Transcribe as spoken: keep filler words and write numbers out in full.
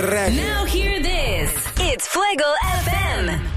reggae. Now hear this. It's Fuego F M.